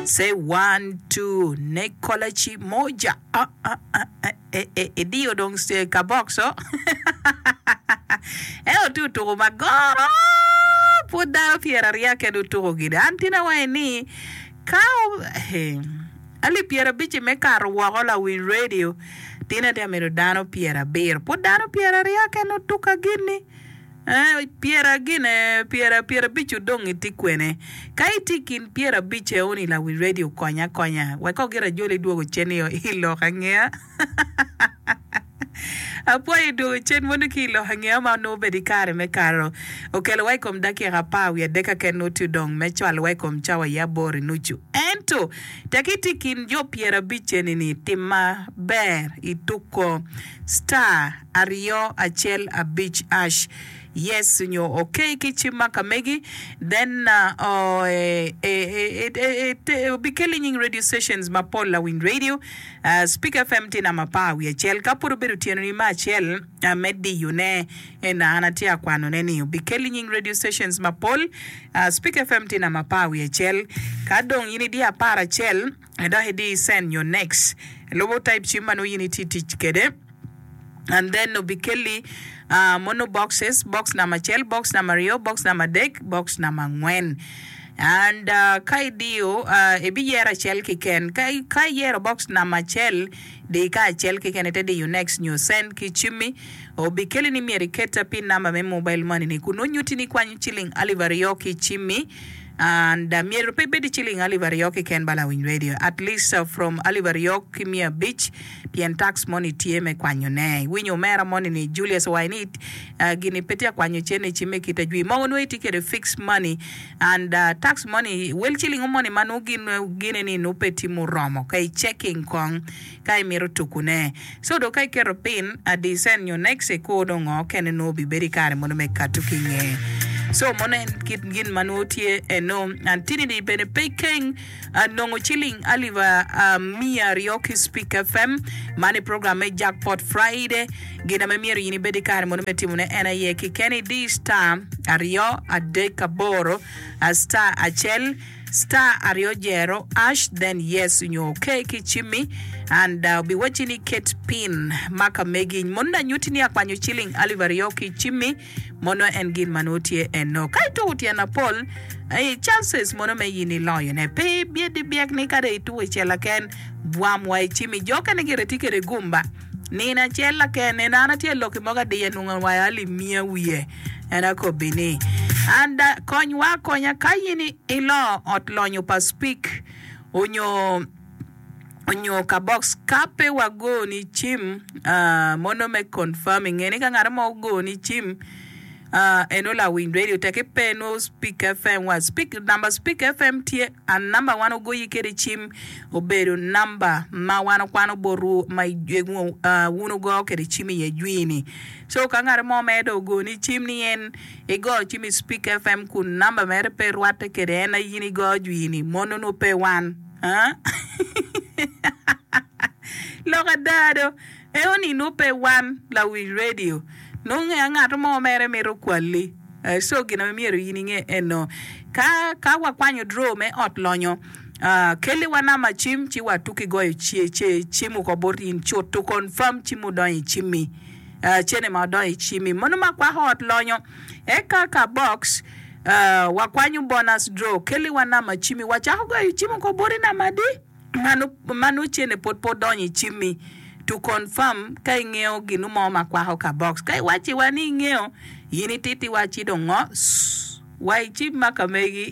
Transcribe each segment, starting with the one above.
Say 1, 2, Nekolachi moja. Dio dong se kaboxo. Tu to magoro. Put down Pierre Riake do to gid. Antina waini. Cow. Ali Pierre Bichi Mekar Wagola Win Radio. Tina de Ameridano Pierre Beer. Put down Pierre Riake no tuka gini. Pierre gine Pierre bichu dong itikwene kai tikin Pierre biche oni la Win Radio konya wako gira jole duogo chenio ilo hangea apoy do chen mono kilo hangea ma no bedikare me karo okelo waikom daki rapau ya deka keno tu dong mechwal waikom chawa ya bori nuchu ento takitikin jo Pierre biche ni tima ber ituko star ario achel abich ash. Yes, senor. Okay, Kichima Kamegi. Then, be killing radio stations, Mapola Win Radio, Speak FM Tina Mapa, we chel Kapuru Berutian Machel, Medi Yune, and Anatia Quanoneni. Be killing radio stations, Mapol, Speak FM Tina Mapa, we chel Kadong Unidia Para Chel, and I send your next. Lobo type Chimano Unity teach Kede. And then no bikeli mono boxes, box na machel, box na Mario, box na madek, box na mangwen. And kai dio ebi yera chel kiken kai yera box na machel de kai chel kiken ete de you next new send kichimi o bikeli ni meriketa pin number me mobile money ni kuno nyuti ni kwa chilling alivario kichimi. And mir pepe di chilling Alivarioki ken bala Win Radio at least from Alivarioki Mia Beach pien tax money tieme kwanyone winyo mera money ni Julius Wainit gini petia kwanyo chene chime kita jui mongo tikere fixed money and tax money well chilling money manu gine ni nupeti muromo kai checking kong kai miru tukune so do kai kero pin adisen yo next kodo ngo kene no bi beri kare mono me katukinge. So mona kit gin manutie no antini di bene peking nongo chilling aliva Mia Rioki Speak FM mani program Jackpot Friday gina me miri yini bedikare mona metimune ena ye kikeni di star ario adeka boro a star achel star ario jero ash then yes nyo okay kichimi and be watching it Kate Pin maka megi monda nyutini ya kwanyo chilling aliva Rioki chimi mono engin manutie eno kai to utia na Paul chances mono me yini loyo ne pe biedi biak ni kade itu chela ken buamwa chimi joka ne giretike de gumba nina chela ken na na tie loki moga de yenunga wayali mia wiye ena ko bini and konywa konya kayini ilo otlonyo pa speak onyo ka box kape wago ni chim mono me confirming eni ka ngara mo go ni chim enola Win Radio take peno Speak FM was speak number Speak FM tie and number one go yikere chim obedo number ma wana kwano boru mai jegu wuno go kere chimi ye juini so kangare mo medo go ni chim ni en e go chimi Speak FM kun number mere per wate kere na yini go juini mono no pe one loga dado e oni no pe one la Win Radio no ngato mo mere mero kwali so gina mero yininge eno ka wakwanyo draw me otlonyo kele wana machim chi watuki goyo chimu ko borin chot to confirm chimu don chimi chene ma don chimi mono makwa otlonyo ka box wakwanyo bonus draw kele wana machimi wacha goyo chimu ko borina madi manu chene pot don chimi to confirm kai ngeo ginu mo makwa ka box kai wachi wani ngeo yini titi wachi dongo wai chi makamegi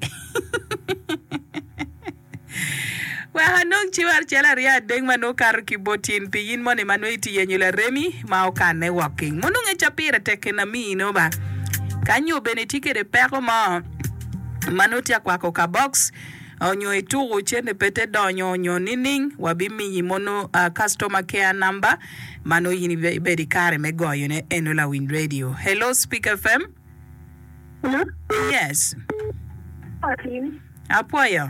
wa hanong chiwar chela ria deng mano kar kibotin piyin mone mano iti yenyula remi ma okane walking monunge chapira tekena mi no ba kanyo benetike de peko ma manotia kwa ka box onyo itu chene pete donyo nyo nining wabimi mono customer care number mano yini bedi kare me goyo ne enola Win Radio. Hello Speak FM. Hello? Yes. Okay. Apoyo.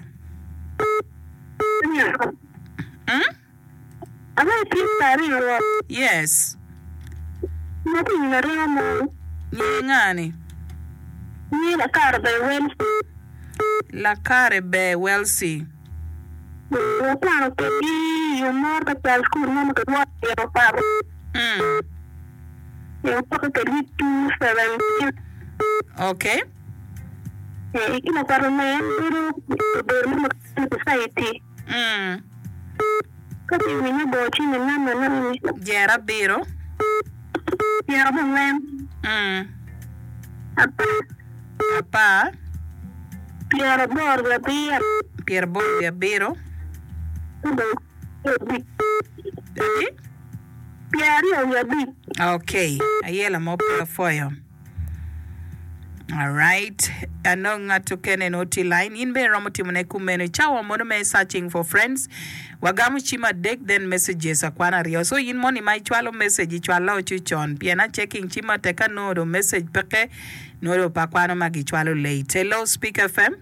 Yes. Nothing na Ngani. Ni la cara be Welsi. La care be Welsi. Plano che io morto per alcun nome che vuoi ero parlo. E un po' che lì tu stai. Ok. E chi non parla mai per me society. Così mi ne bocci nel nome. Era vero? Era buon. Papà? Piero Borgia, Pier Borgia, vero? Okay, ayela mo pala foyo. All right. Anong tukene noti line in be ramoti mune kumene chawa mono me searching for friends. Wagamu chima deck then messages akwana rio. So in money my chwalo message chwala chuchon. Piana checking chima teka no message peke no pakwana magi chwalo late. Hello Speaker FM.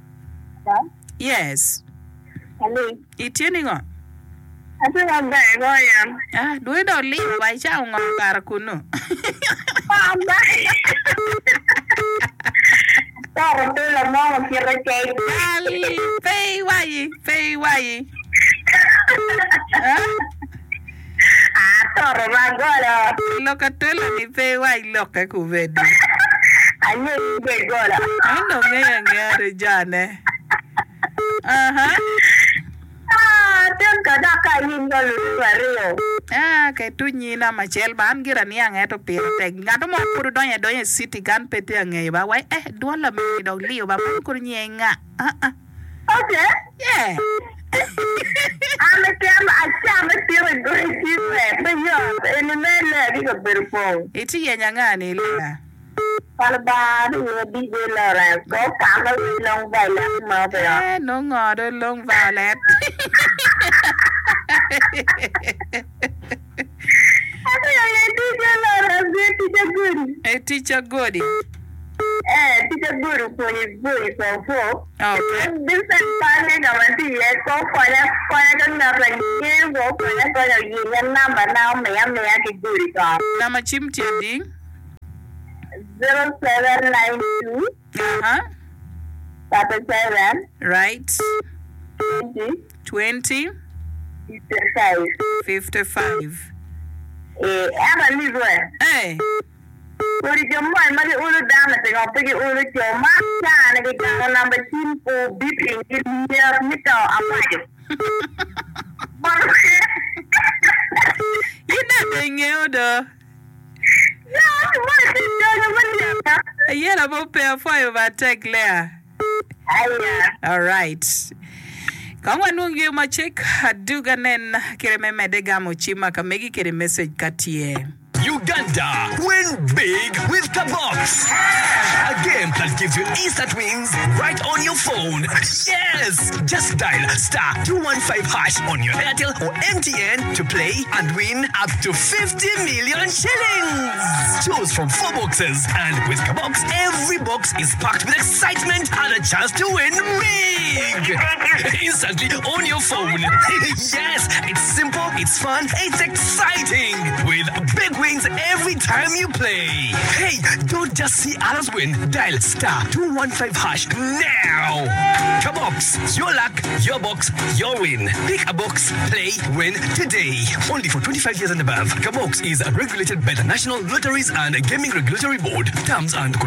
Yes. Hello. Itieni ngo? Ito ang bayan. Duwe do li ba cha ngo kar kuno. Toro tu la mo kira kay. Ali, pay wai. Toro magolo. Loka tola ni pay wai loka kuvedu. Ano yung gola? Ano ngere jane. Tiyan ka da kain ka lupario. Kay tunyi na machel ban gira ni ang eto pirte. Ngato mo puro donya city kan pete ang ba wai duala mi dog liyo ba puro nyenga. Okay. Yeah. Ame achama tiro goisiwe. Peyo, elimele digo berpo. Iti yenya ngani lila. Palba di DJ Lawrence. Go kama long violet mo pero. No ngado long violet. Ano yung DJ Lawrence? Teacher Guri. Teacher Guri. Teacher Guri po. Okay. Bisa tanya naman siya. Kung kaya kang narangiyan ko, kaya yung number na maya si Guri ko. Nama chimti di? 0792 37 Right. 20 20 55. 55. Ama livre. Uri jomma magi ulu dama te ngopegi ulu jomma sana ke kang number simpo bipping dia mito apajo. Ina ngeudo. Ya, mari jangan mendia. Yela mo pay for over take Lea. All right. Kama nungi machek aduga nen kire memedega mochima kamegi kire message katie. Uganda, win big with Kabox. A game that gives you instant wins right on your phone. Yes! Just dial *215# on your Airtel or MTN to play and win up to 50 million shillings. Choose from 4 boxes, and with Kabox, every box is packed with excitement and a chance to win big. Instantly on your phone. Yes, it's simple, it's fun, it's exciting. With big wins every time you play. Hey, don't just see others win. Dial *215# now. Kabox, your luck, your box, your win. Pick a box, play, win today. Only for 25 years and above. Kabox is regulated by the National Lotteries and Gaming Regulatory Board. Terms and